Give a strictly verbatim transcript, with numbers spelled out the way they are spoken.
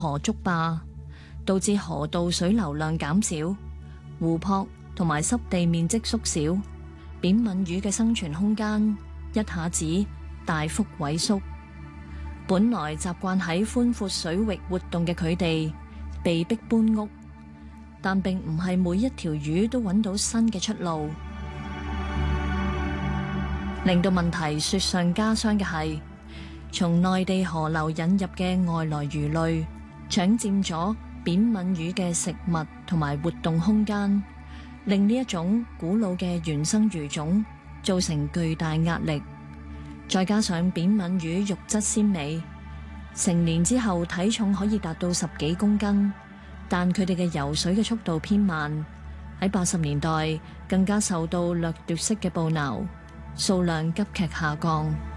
河築壩，導致河道水流量減少，湖泊同埋濕地面積縮小，扁吻魚嘅生存空間一下子大幅萎縮。本來習慣喺寬闊水域活動嘅佢哋，被迫搬屋，但並唔係每一條魚都揾到新嘅出路。令到問題雪上加霜嘅係，從內地河流引入嘅外來魚類，搶佔咗扁吻魚嘅食物同埋活動空間，令呢一種古老嘅原生魚種造成巨大壓力。再加上扁吻魚肉質鮮美，成年之後體重可以達到十幾公斤，但佢哋嘅游水嘅速度偏慢，喺八十年代更加受到掠奪式嘅捕撈，數量急劇下降。